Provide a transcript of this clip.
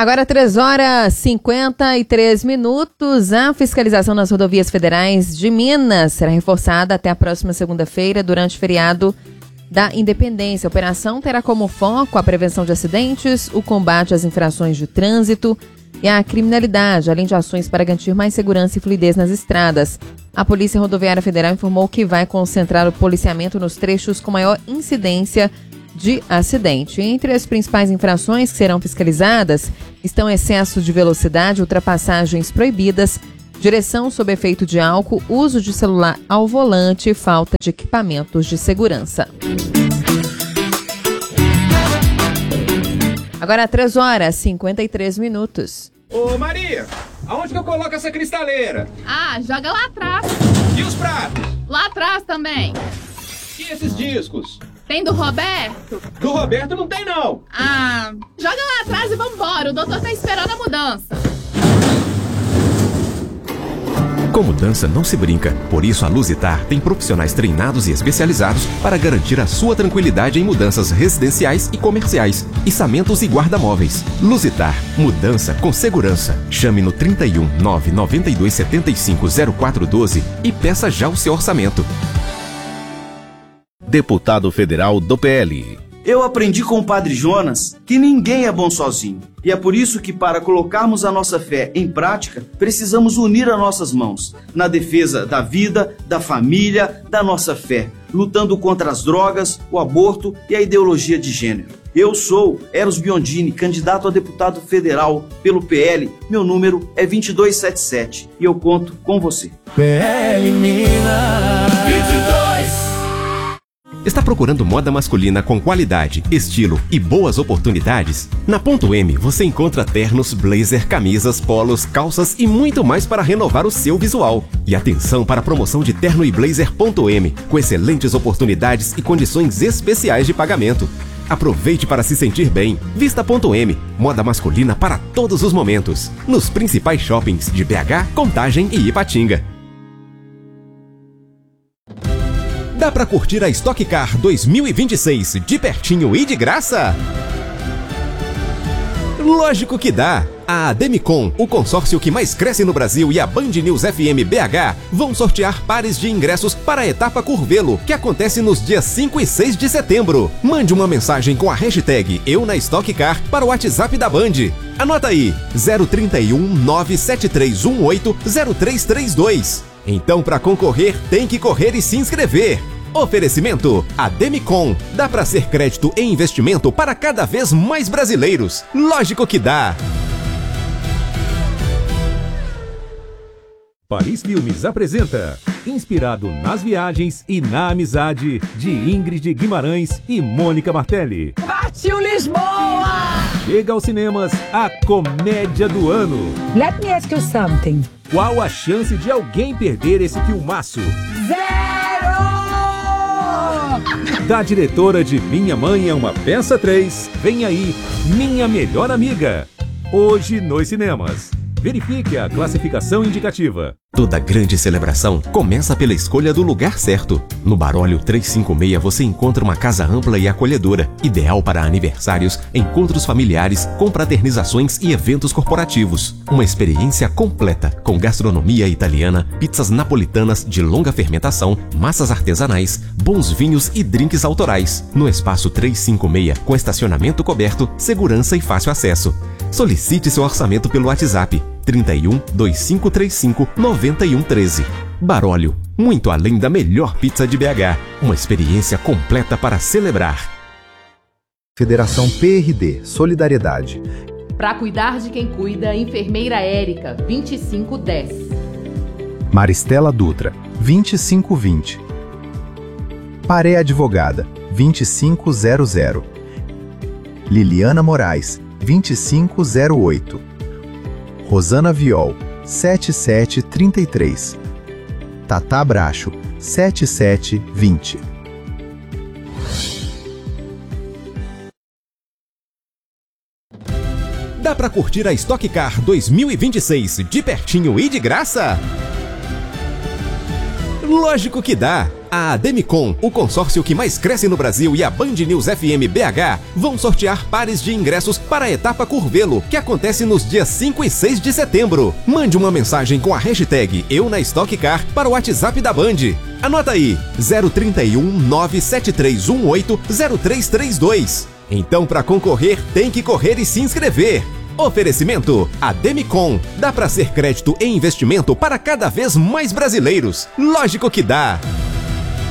Agora 3h53. A fiscalização nas rodovias federais de Minas será reforçada até a próxima segunda-feira, durante o feriado da Independência. A operação terá como foco a prevenção de acidentes, o combate às infrações de trânsito e à criminalidade, além de ações para garantir mais segurança e fluidez nas estradas. A Polícia Rodoviária Federal informou que vai concentrar o policiamento nos trechos com maior incidência de acidente. Entre as principais infrações que serão fiscalizadas estão excesso de velocidade, ultrapassagens proibidas, direção sob efeito de álcool, uso de celular ao volante e falta de equipamentos de segurança. Agora 3h53. Ô Maria, aonde que eu coloco essa cristaleira? Joga lá atrás. E os pratos? Lá atrás também. E esses discos? Tem do Roberto? Do Roberto não tem, não. Joga lá atrás e vambora. O doutor tá esperando a mudança. Com mudança não se brinca, por isso a Luzitar tem profissionais treinados e especializados para garantir a sua tranquilidade em mudanças residenciais e comerciais, içamentos e guarda-móveis. Luzitar, mudança com segurança. Chame no 31 992 75 0412 e peça já o seu orçamento. Deputado federal do PL. Eu aprendi com o Padre Jonas que ninguém é bom sozinho. E é por isso que, para colocarmos a nossa fé em prática, precisamos unir as nossas mãos na defesa da vida, da família, da nossa fé, lutando contra as drogas, o aborto e a ideologia de gênero. Eu sou Eros Biondini, candidato a deputado federal pelo PL. Meu número é 2277 e eu conto com você. PL Minas 22. Está procurando moda masculina com qualidade, estilo e boas oportunidades? Na Ponto M você encontra ternos, blazer, camisas, polos, calças e muito mais para renovar o seu visual. E atenção para a promoção de terno e blazer Ponto M, com excelentes oportunidades e condições especiais de pagamento. Aproveite para se sentir bem. Vista Ponto M, moda masculina para todos os momentos. Nos principais shoppings de BH, Contagem e Ipatinga. Dá pra curtir a Stock Car 2026 de pertinho e de graça? Lógico que dá! A Ademicon, o consórcio que mais cresce no Brasil, e a Band News FM BH vão sortear pares de ingressos para a etapa Curvelo, que acontece nos dias 5 e 6 de setembro. Mande uma mensagem com a hashtag Eu na Stock Car para o WhatsApp da Band. Anota aí, 031 97318 0332. Então, para concorrer, tem que correr e se inscrever. Oferecimento Ademicon. Dá para ser crédito e investimento para cada vez mais brasileiros. Lógico que dá. Paris Filmes apresenta, inspirado nas viagens e na amizade de Ingrid Guimarães e Mônica Martelli. Partiu Lisboa! Chega aos cinemas a comédia do ano. Let me ask you something. Qual a chance de alguém perder esse filmaço? 0! Da diretora de Minha Mãe é uma Peça 3, vem aí Minha Melhor Amiga. Hoje nos cinemas. Verifique a classificação indicativa. Toda grande celebração começa pela escolha do lugar certo. No Barólio 356 você encontra uma casa ampla e acolhedora, ideal para aniversários, encontros familiares, confraternizações e eventos corporativos. Uma experiência completa, com gastronomia italiana, pizzas napolitanas de longa fermentação, massas artesanais, bons vinhos e drinks autorais. No espaço 356, com estacionamento coberto, segurança e fácil acesso. Solicite seu orçamento pelo WhatsApp 31 2535 9113. Barólio, muito além da melhor pizza de BH. Uma experiência completa para celebrar. Federação PRD, Solidariedade. Para cuidar de quem cuida, enfermeira Érica, 2510. Maristela Dutra, 2520. Paré Advogada, 2500. Liliana Moraes, 2508. Rosana Viol, 7733. Tatá Bracho, 7720. Dá pra curtir a Stock Car 2026 de pertinho e de graça? Lógico que dá! A Ademicon, o consórcio que mais cresce no Brasil, e a Band News FM BH vão sortear pares de ingressos para a etapa Curvelo, que acontece nos dias 5 e 6 de setembro. Mande uma mensagem com a hashtag Eu na Stock Car para o WhatsApp da Band. Anota aí, 031 97318 0332. Então, para concorrer, tem que correr e se inscrever. Oferecimento Ademicon. Dá para ser crédito e investimento para cada vez mais brasileiros. Lógico que dá.